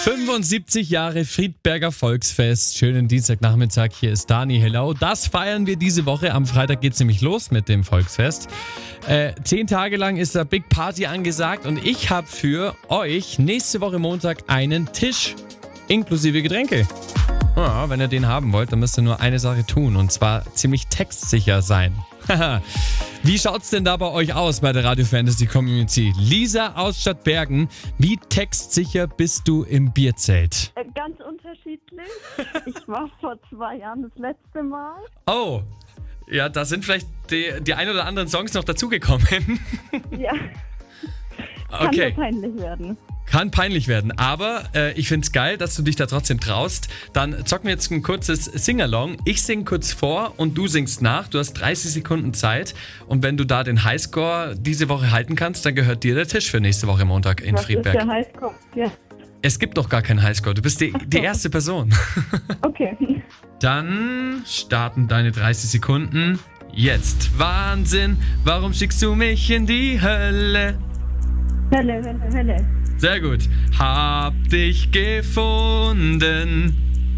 75 Jahre Friedberger Volksfest. Schönen Dienstagnachmittag, hier ist Dani, hello. Das feiern wir diese Woche. Am Freitag geht's nämlich los mit dem Volksfest. 10 Tage lang ist da Big Party angesagt und ich habe für euch nächste Woche Montag einen Tisch inklusive Getränke. Ja, wenn ihr den haben wollt, dann müsst ihr nur eine Sache tun und zwar ziemlich textsicher sein. Wie schaut's denn da bei euch aus bei der Radio Fantasy Community? Lisa aus Stadtbergen, wie textsicher bist du im Bierzelt? Ganz unterschiedlich. Ich war vor 2 Jahren das letzte Mal. Oh, ja, da sind vielleicht die ein oder anderen Songs noch dazugekommen. Ja. Okay. Kann so peinlich werden. Kann peinlich werden, aber ich find's geil, dass du dich da trotzdem traust. Dann zocken wir jetzt ein kurzes Sing-Along. Ich sing kurz vor und du singst nach. Du hast 30 Sekunden Zeit und wenn du da den Highscore diese Woche halten kannst, dann gehört dir der Tisch für nächste Woche Montag in Friedberg. Was ist der Highscore? Ja. Es gibt doch gar keinen Highscore. Du bist die erste Person. Okay. Dann starten deine 30 Sekunden. Jetzt. Wahnsinn, warum schickst du mich in die Hölle? Hölle. Sehr gut. Hab dich gefunden.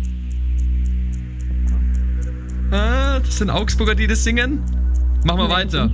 Das sind Augsburger, die das singen. Mach mal weiter.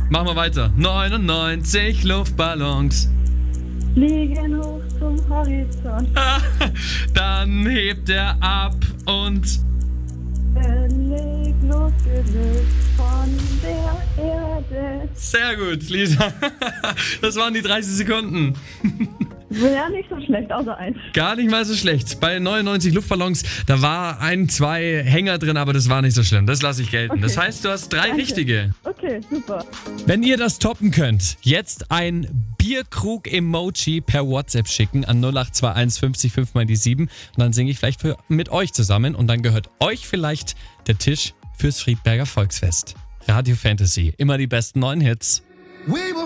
99 Luftballons. Fliegen hoch zum Horizont. Dann hebt er ab und... Völlig losgelöst von der Erde. Sehr gut, Lisa. Das waren die 30 Sekunden. Ja, nicht so schlecht, außer eins. Gar nicht mal so schlecht. Bei 99 Luftballons, da war 1, 2 Hänger drin, aber das war nicht so schlimm. Das lasse ich gelten. Okay. Das heißt, du hast 3 richtige. Okay, super. Wenn ihr das toppen könnt, jetzt ein Bierkrug-Emoji per WhatsApp schicken an 0821 50 5 mal die 7. Und dann singe ich vielleicht mit euch zusammen und dann gehört euch vielleicht der Tisch fürs Friedberger Volksfest. Radio Fantasy, immer die besten neuen Hits.